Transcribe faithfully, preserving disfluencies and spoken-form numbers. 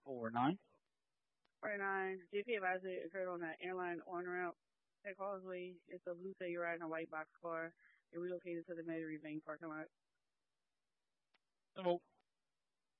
four nine. forty-nine. G P advisory occurred on an airline on route at Causeway. It's a blue Telluride and a white box car. They relocated to the Metairie Bank parking lot. So